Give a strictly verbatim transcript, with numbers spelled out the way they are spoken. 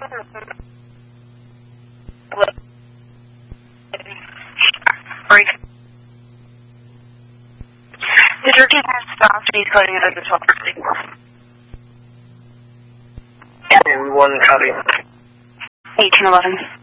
The thirteen stop, he's coding it as a twelve. Yeah, we won copy. eighteen eleven.